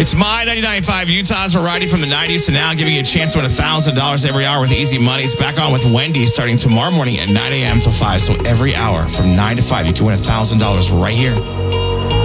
It's My 99.5 Utah's variety from the 90s to now, giving you a chance to win $1,000 every hour with easy money. It's back on with Wendy starting tomorrow morning at 9 a.m. till 5. So every hour from 9 to 5, you can win $1,000 right here